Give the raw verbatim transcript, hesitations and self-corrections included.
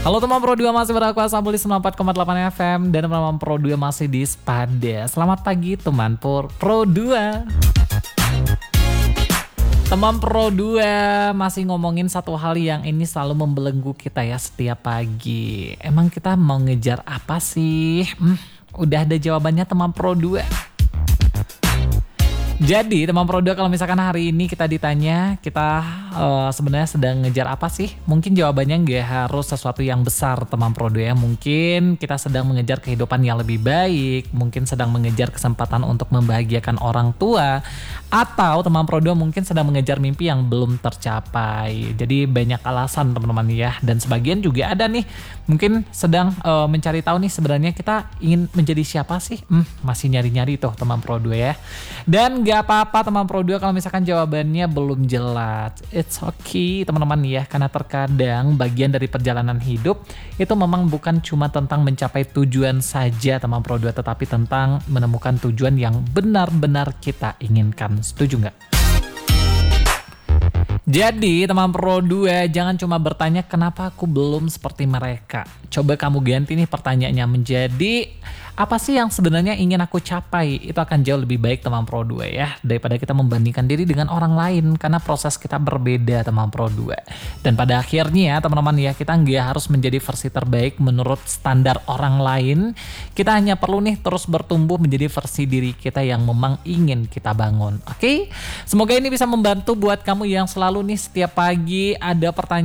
Halo teman Pro dua, masih berada Asambul di sembilan puluh empat koma delapan F M dan teman Pro dua masih di Spada. Selamat pagi teman Pro, Pro dua. Teman Pro dua masih ngomongin satu hal yang ini selalu membelenggu kita ya setiap pagi. Emang kita mau ngejar apa sih? Hmm, udah ada jawabannya teman Pro dua. Jadi teman Pro dua, kalau misalkan hari ini kita ditanya kita uh, sebenarnya sedang ngejar apa sih? Mungkin jawabannya nggak harus sesuatu yang besar teman Pro dua ya. Mungkin kita sedang mengejar kehidupan yang lebih baik, mungkin sedang mengejar kesempatan untuk membahagiakan orang tua, atau teman Pro dua mungkin sedang mengejar mimpi yang belum tercapai. Jadi banyak alasan teman-teman ya, dan sebagian juga ada nih mungkin sedang uh, mencari tahu nih sebenarnya kita ingin menjadi siapa sih? Hmm, masih nyari-nyari tuh teman Pro dua ya. Dan gak apa-apa teman Pro dua kalau misalkan jawabannya belum jelas. It's okay teman-teman ya, karena terkadang bagian dari perjalanan hidup itu memang bukan cuma tentang mencapai tujuan saja teman Pro dua, tetapi tentang menemukan tujuan yang benar-benar kita inginkan. Setuju nggak? Jadi teman Pro dua, jangan cuma bertanya kenapa aku belum seperti mereka. Coba kamu ganti nih pertanyaannya menjadi apa sih yang sebenarnya ingin aku capai. Itu akan jauh lebih baik teman Pro dua ya, daripada kita membandingkan diri dengan orang lain, karena proses kita berbeda teman Pro dua. Dan pada akhirnya teman-teman ya, kita nggak harus menjadi versi terbaik menurut standar orang lain. Kita hanya perlu nih terus bertumbuh menjadi versi diri kita yang memang ingin kita bangun. Oke, semoga ini bisa membantu buat kamu yang selalu nih setiap pagi ada pertanyaan